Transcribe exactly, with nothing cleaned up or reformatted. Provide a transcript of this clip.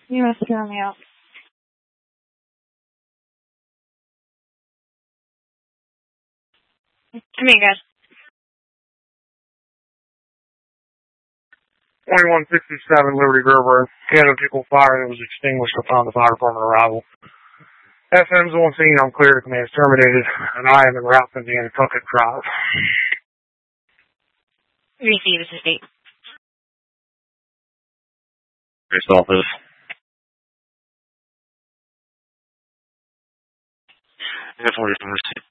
You must hear me out. Come here, guys. twenty-one fifty-seven Liberty Grove, casualty fire that was extinguished upon the fire department arrival. S M's on scene, I'm clear to command is terminated, and I am en route to the Nantucket Drive. Receive this estate. Post office. Yeah, forty-four.